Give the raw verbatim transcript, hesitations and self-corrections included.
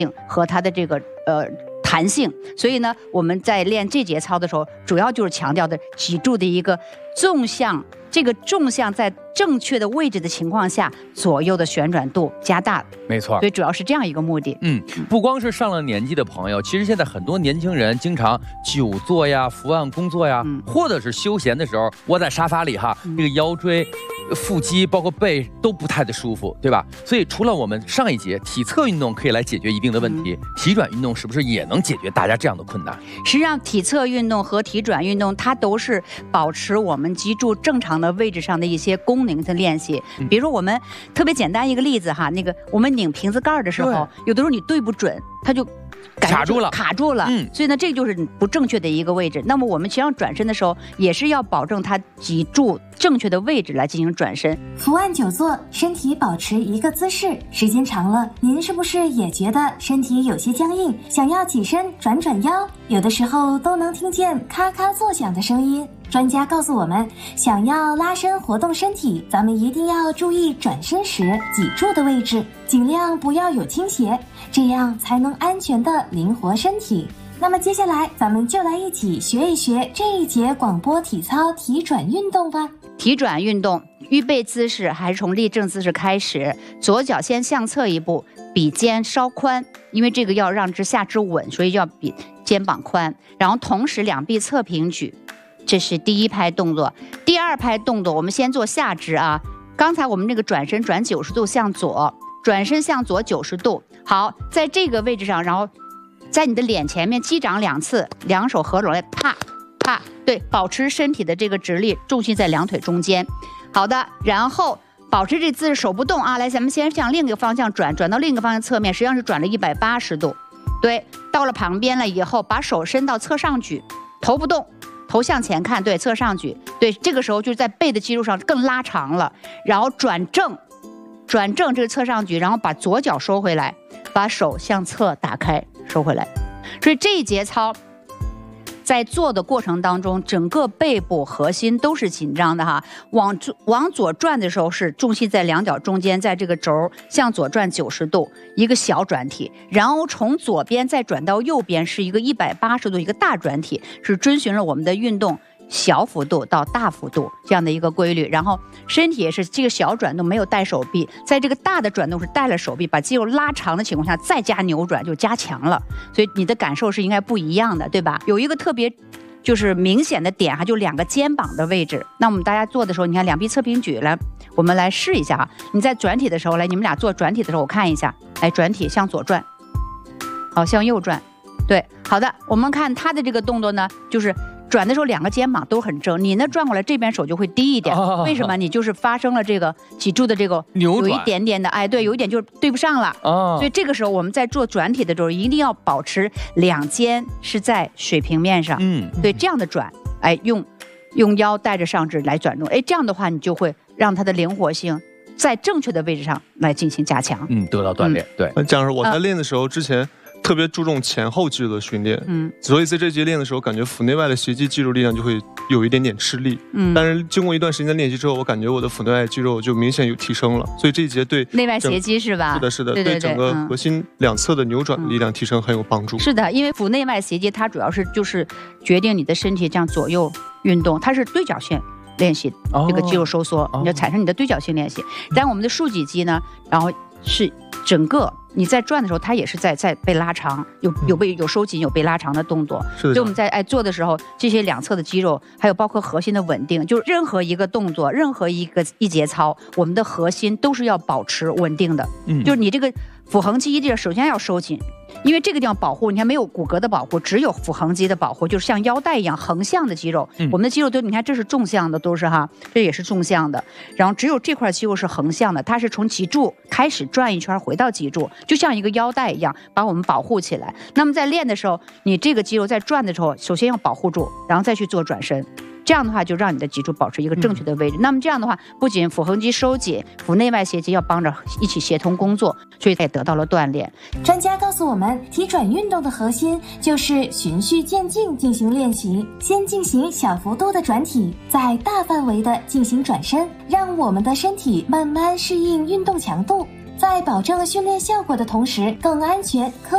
和它的这个呃弹性。所以呢，我们在练这节操的时候，主要就是强调的脊柱的一个纵向，这个纵向在正确的位置的情况下，左右的旋转度加大。 没错， 所以主要是这样一个目的。 嗯，不光是上了年纪的朋友，其实现在很多年轻人经常久坐呀、伏案工作呀，嗯、或者是休闲的时候窝在沙发里哈，嗯、这个腰椎、腹肌包括背都不太的舒服，对吧？所以除了我们上一节体侧运动可以来解决一定的问题，嗯、体转运动是不是也能解决大家这样的困难？ 实际上，体侧运动和体转运动，它都是保持我们脊柱正常的位置上的一些功能的练习。嗯、比如说，我们特别简单一个例子哈，那个我们拧瓶子盖的时候，有的时候你对不准，它就卡住了， 卡住了。嗯，所以呢，这就是不正确的一个位置。那么我们实际上转身的时候，也是要保证它脊柱正确的位置来进行转身。 伏案久坐，身体保持一个姿势，时间长了，您是不是也觉得身体有些僵硬，想要起身转转腰，有的时候都能听见咔咔作响的声音？专家告诉我们，想要拉伸活动身体，咱们一定要注意转身时脊柱的位置，尽量不要有倾斜，这样才能安全的灵活身体。那么接下来咱们就来一起学一学这一节广播体操体转运动吧。 体转运动，预备姿势还是从立正姿势开始，左脚先向侧一步，比肩稍宽，因为这个要让之下肢稳，所以要比肩膀宽，然后同时两臂侧平举。这是第一拍动作。第二拍动作我们先做下肢啊，刚才我们这个转身转九十度向左，转身向左九十度。好，在这个位置上，然后在你的脸前面击掌两次，两手合拢来，啪啪，对，保持身体的这个直立，重心在两腿中间。好的，然后保持这姿势，手不动啊，来，咱们先向另一个方向转，转到另一个方向侧面，实际上是转了一百八十度。对，到了旁边了以后，把手伸到侧上举，头不动。头向前看，对，侧上举，对，这个时候就是在背的肌肉上更拉长了，然后转正，转正这个侧上举，然后把左脚收回来，把手向侧打开，收回来。所以这一节操在做的过程当中，整个背部核心都是紧张的哈。往往左转的时候是重心在两脚中间，在这个轴向左转九十度，一个小转体，然后从左边再转到右边是一个一百八十度，一个大转体，是遵循了我们的运动小幅度到大幅度这样的一个规律。然后身体也是这个小转动没有带手臂，在这个大的转动是带了手臂，把肌肉拉长的情况下再加扭转就加强了，所以你的感受是应该不一样的，对吧？有一个特别就是明显的点哈，就两个肩膀的位置。那我们大家做的时候，你看两臂侧平举，来，我们来试一下哈。你在转体的时候，来，你们俩做转体的时候，我看一下，来，转体向左转，好，向右转，对，好的。我们看他的这个动作呢，就是转的时候两个肩膀都很正，你呢转过来这边手就会低一点，哦、为什么？你就是发生了这个脊柱的这个扭转， 有一点点的，哎，对，有一点就是对不上了。哦，所以这个时候我们在做转体的时候，一定要保持两肩是在水平面上，嗯，对，这样的转，哎，用用腰带着上肢来转动，哎，这样的话你就会让它的灵活性在正确的位置上来进行加强， 嗯，得到锻炼。嗯、对， 那这样是我在练的时候，之前特别注重前后肌肉的训练，嗯，所以在这节练的时候，感觉腹内外的斜肌肌肉力量就会有一点点吃力，嗯，但是经过一段时间的练习之后，我感觉我的腹内外肌肉就明显有提升了，所以这一节对内外斜肌是吧？ 是的，是的， 对对对， 对整个核心两侧的扭转的力量提升很有帮助。 嗯、是的，因为腹内外斜肌它主要是就是决定你的身体这样左右运动，它是对角线练习这个肌肉收缩，哦、你要产生你的对角性练习。但我们的竖脊肌呢，然后是整个你在转的时候，它也是在在被拉长，有有被有收紧有被拉长的动作。所以我们在哎做的时候，这些两侧的肌肉，还有包括核心的稳定，就是任何一个动作，任何一个一节操，我们的核心都是要保持稳定的。嗯，就是你这个腹横肌一定首先要收紧。因为这个地方保护，你看没有骨骼的保护，只有腹横肌的保护，就是像腰带一样横向的肌肉。嗯、我们的肌肉都，你看这是纵向的，都是哈，这也是纵向的。然后只有这块肌肉是横向的，它是从脊柱开始转一圈回到脊柱，就像一个腰带一样，把我们保护起来。那么在练的时候，你这个肌肉在转的时候，首先要保护住，然后再去做转身。这样的话就让你的脊柱保持一个正确的位置、嗯、那么这样的话不仅腹横肌收紧，腹内外斜肌要帮着一起协同工作，所以也得到了锻炼。 专家告诉我们，体转运动的核心就是循序渐进进行练习，先进行小幅度的转体，再大范围的进行转身，让我们的身体慢慢适应运动强度，在保证训练效果的同时更安全科